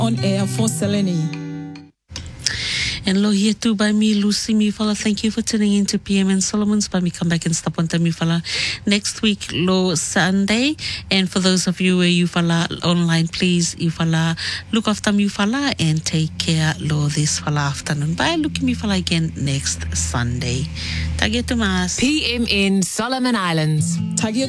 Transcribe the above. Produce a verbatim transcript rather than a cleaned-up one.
on air for Selene. And lo here too by me, Lucy Mifala. Thank you for tuning in to P M and Solomon's. By me come back and stop on to Mifala next week, lo Sunday. And for those of you where you fala online, please you fala look after Mifala and take care lo this fala afternoon. Bye, look at Mifala again next Sunday. Tagia Tomas. P M in Solomon Islands. Tagia